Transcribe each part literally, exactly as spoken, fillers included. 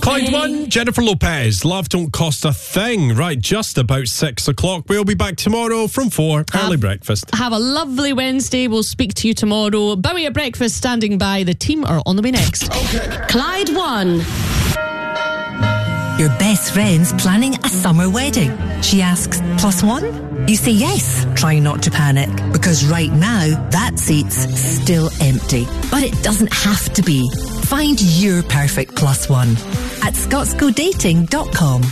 Clyde One, Jennifer Lopez. Love don't cost a thing. Right, just about six o'clock. We'll be back tomorrow from four. Early have, breakfast. Have a lovely Wednesday. We'll speak to you tomorrow. Bowie at breakfast standing by. The team are on the way next. Okay. Clyde One. Your best friend's planning a summer wedding. She asks, plus one? You say yes, trying not to panic, because right now, that seat's still empty. But it doesn't have to be. Find your perfect plus one at scots go dating dot com.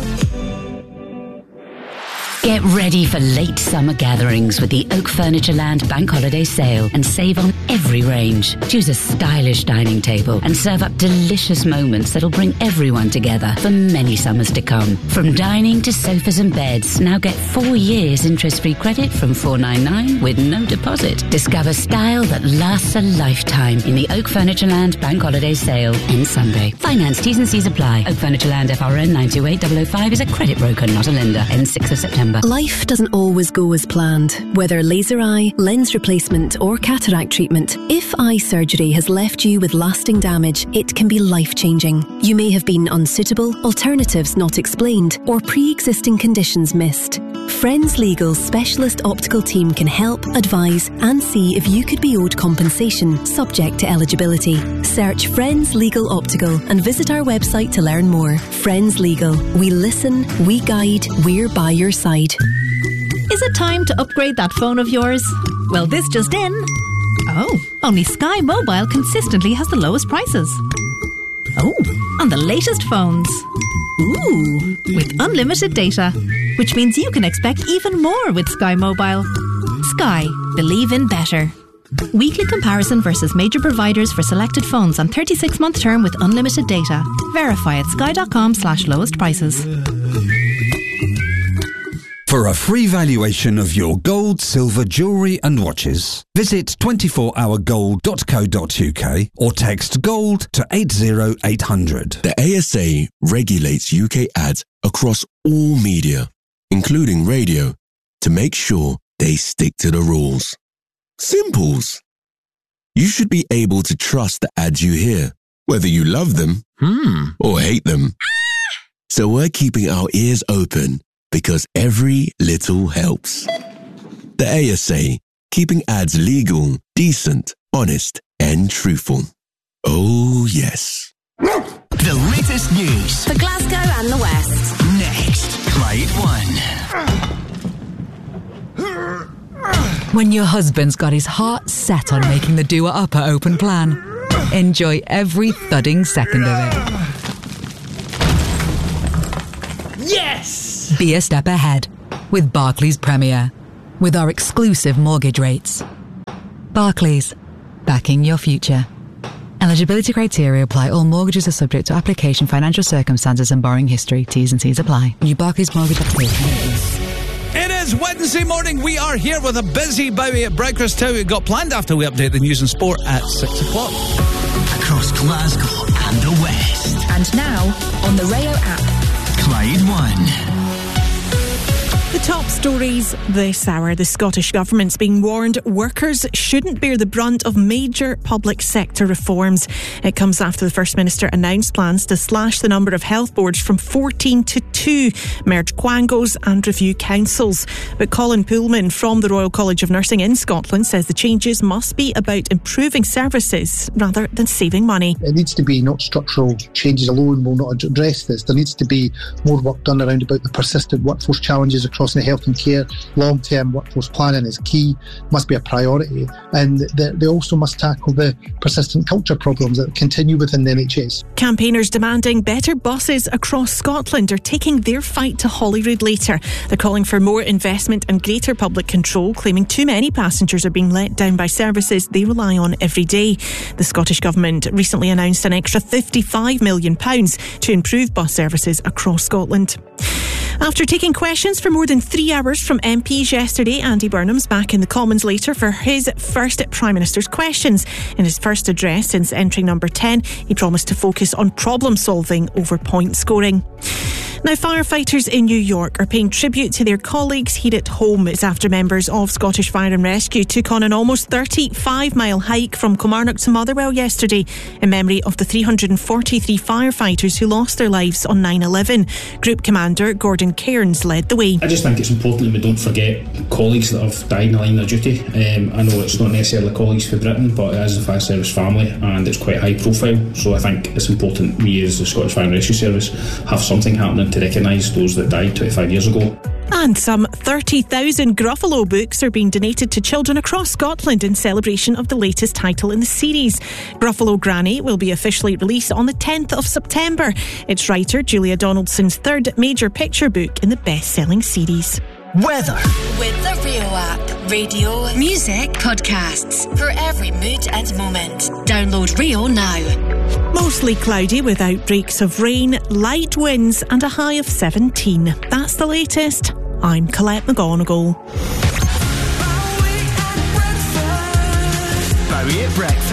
Get ready for late summer gatherings with the Oak Furniture Land Bank Holiday Sale and save on every range. Choose a stylish dining table and serve up delicious moments that'll bring everyone together for many summers to come. From dining to sofas and beds, now get four years interest-free credit from four ninety-nine with no deposit. Discover style that lasts a lifetime in the Oak Furniture Land Bank Holiday Sale ends Sunday. Finance T's and C's apply. Oak Furniture Land F R N nine two eight zero zero five is a credit broker, not a lender. Ends sixth of September. Life doesn't always go as planned. Whether laser eye, lens replacement or cataract treatment, if eye surgery has left you with lasting damage, it can be life-changing. You may have been unsuitable, alternatives not explained, or pre-existing conditions missed. Friends Legal's specialist optical team can help, advise and see if you could be owed compensation, subject to eligibility. Search Friends Legal Optical and visit our website to learn more. Friends Legal. We listen, we guide, we're by your side. Is it time to upgrade that phone of yours? Well, this just in. Oh, only Sky Mobile consistently has the lowest prices. Oh, on the latest phones. Ooh, with unlimited data, which means you can expect even more with Sky Mobile. Sky, believe in better. Weekly comparison versus major providers for selected phones on thirty-six month term with unlimited data. Verify at sky.com slash lowest prices. For a free valuation of your gold, silver, jewellery and watches, visit twenty-four hour gold dot co dot uk or text GOLD to eight zero eight hundred. The A S A regulates U K ads across all media, including radio, to make sure they stick to the rules. Simples. You should be able to trust the ads you hear, whether you love them hmm. or hate them. So we're keeping our ears open because every little helps. The A S A, keeping ads legal, decent, honest and truthful. Oh yes. The latest news for Glasgow and the West. Next, Clyde One. When your husband's got his heart set on making the Dua Upper open plan, enjoy every thudding second of it. Yes! Be a step ahead with Barclays Premier, with our exclusive mortgage rates. Barclays, backing your future. Eligibility criteria apply. All mortgages are subject to application, financial circumstances and borrowing history. T's and C's apply. New Barclays mortgage application. It is Wednesday morning. We are here with a busy Bowie at breakfast. How we've got planned after we update the news and sport at six o'clock. Across Glasgow and the West. And now on the Rayo app. Clyde One. The top stories this hour. The Scottish Government's being warned workers shouldn't bear the brunt of major public sector reforms. It comes after the First Minister announced plans to slash the number of health boards from fourteen to two, merge quangos and review councils. But Colin Pullman from the Royal College of Nursing in Scotland says the changes must be about improving services rather than saving money. It needs to be not structural changes alone will not address this. There needs to be more work done around about the persistent workforce challenges across the health and care. Long-term workforce planning is key, must be a priority, and they also must tackle the persistent culture problems that continue within the N H S. Campaigners demanding better buses across Scotland are taking their fight to Holyrood later. They're calling for more investment and greater public control, claiming too many passengers are being let down by services they rely on every day. The Scottish Government recently announced an extra fifty-five million pounds to improve bus services across Scotland. After taking questions for more than three hours from M Ps yesterday, Andy Burnham's back in the Commons later for his first Prime Minister's questions. In his first address since entering number ten, he promised to focus on problem solving over point scoring. Now, firefighters in New York are paying tribute to their colleagues here at home. It's after members of Scottish Fire and Rescue took on an almost thirty-five mile hike from Kilmarnock to Motherwell yesterday in memory of the three hundred forty-three firefighters who lost their lives on nine eleven. Group Commander Gordon Cairns led the way. I just think it's important that we don't forget colleagues that have died in the line of duty. Um, I know it's not necessarily colleagues for Britain, but it is the fire service family and it's quite high profile. So I think it's important we as the Scottish Fire and Rescue Service have something happening to recognise those that died twenty-five years ago. And some thirty thousand Gruffalo books are being donated to children across Scotland in celebration of the latest title in the series. Gruffalo Granny will be officially released on the tenth of September. It's writer Julia Donaldson's third major picture book in the best-selling series. Weather. With the Rio app. Radio, music, podcasts. For every mood and moment. Download Rio now. Mostly cloudy with outbreaks of rain, light winds and a high of seventeen. That's the latest. I'm Colette McGonigal. Bowie at breakfast.